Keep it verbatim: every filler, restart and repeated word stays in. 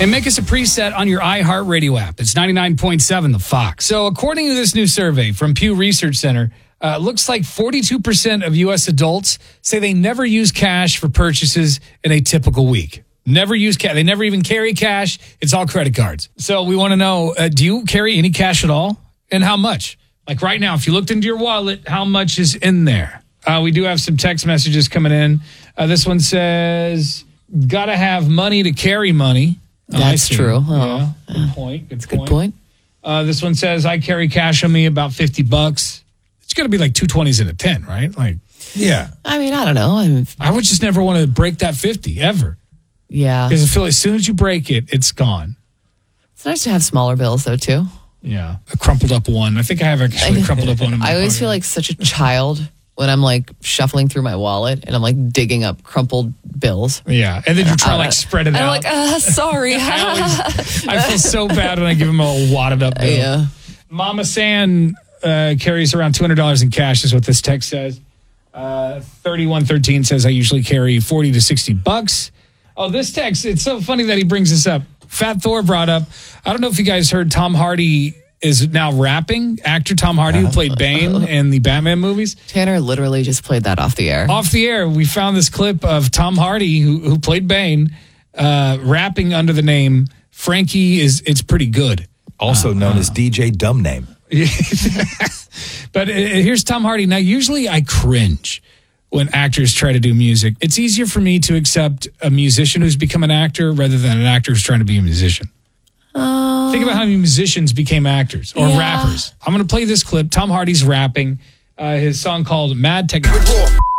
And make us a preset on your iHeartRadio app. It's ninety-nine point seven The Fox. So according to this new survey from Pew Research Center, uh, looks like forty-two percent of U S adults say they never use cash for purchases in a typical week. Never use cash. They never even carry cash. It's all credit cards. So we want to know, uh, do you carry any cash at all? And how much? Like right now, if you looked into your wallet, how much is in there? Uh, we do have some text messages coming in. Uh, this one says, gotta have money to carry money. That's oh, true. Oh, yeah. Good yeah. point. Good, Good point. point. Uh, this one says, I carry cash on me about fifty bucks. It's going to be like two twenties and a ten, right? Like, yeah. I mean, I don't know. I, mean, I would just never want to break that fifty ever. Yeah. Because I feel like as soon as you break it, it's gone. It's nice to have smaller bills, though, too. Yeah. A crumpled up one. I think I have actually a crumpled up one in my I always pocket. feel like such a child when I'm like shuffling through my wallet and I'm like digging up crumpled bills. Yeah. And then you try to like spread it I'm out. like, uh, sorry. I, always, I feel so bad when I give him a wadded up bill. Yeah. Mama San uh, carries around two hundred dollars in cash is what this text says. Uh, thirty-one thirteen says I usually carry forty to sixty bucks. Oh, this text, it's so funny that he brings this up. Fat Thor brought up, I don't know if you guys heard Tom Hardy is now rapping. Actor Tom Hardy, who played Bane in the Batman movies. Tanner literally just played that off the air. Off the air, we found this clip of Tom Hardy, who, who played Bane, uh, rapping under the name Frankie is It's Pretty Good. Also uh, known uh, as D J Dumb Name. But uh, here's Tom Hardy. Now, usually I cringe when actors try to do music. It's easier for me to accept a musician who's become an actor rather than an actor who's trying to be a musician. Uh, Think about how many musicians became actors or yeah. rappers. I'm going to play this clip. Tom Hardy's rapping uh, his song called Mad Technology.